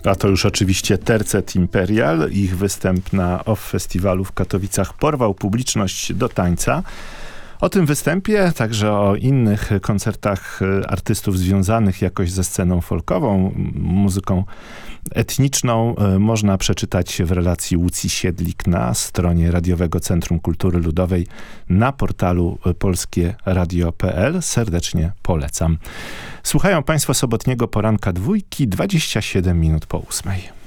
A to już oczywiście Tercet Imperial. Ich występ na OFF Festiwalu w Katowicach porwał publiczność do tańca. O tym występie, także o innych koncertach artystów związanych jakoś ze sceną folkową, muzyką etniczną, można przeczytać w relacji Łucji Siedlik na stronie Radiowego Centrum Kultury Ludowej na portalu polskieradio.pl. Serdecznie polecam. Słuchają Państwo sobotniego poranka Dwójki, 27 minut po 8.